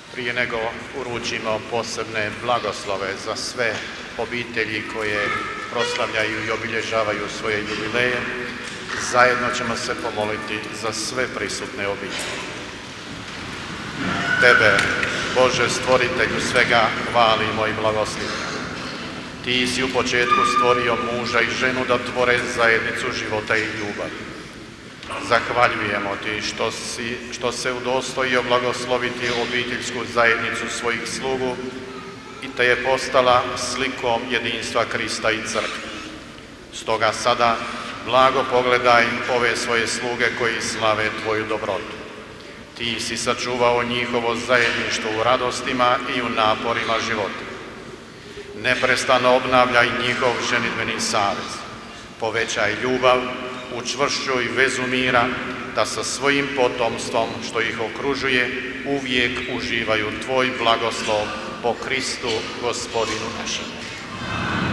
Prije nego uručimo posebne blagoslove za sve obitelji koje proslavljaju i obilježavaju svoje jubileje, zajedno ćemo se pomoliti za sve prisutne obitelji. Tebe, Bože stvoritelju svega, hvalimo i blagoslivimo. Ti si u početku stvorio muža i ženu da tvore zajednicu života i ljubavi. Zahvaljujemo ti što se udostojio blagosloviti obiteljsku zajednicu svojih slugu i te je postala slikom jedinstva Krista i crkve. Stoga sada blago pogledaj ove svoje sluge koji slave tvoju dobrotu. Ti si sačuvao njihovo zajedništvo u radostima i u naporima života. Neprestano obnavljaj njihov ženidbeni savez. Povećaj ljubav, učvršćuj vezu mira, da sa svojim potomstvom što ih okružuje uvijek uživaju tvoj blagoslov po Kristu Gospodinu našem.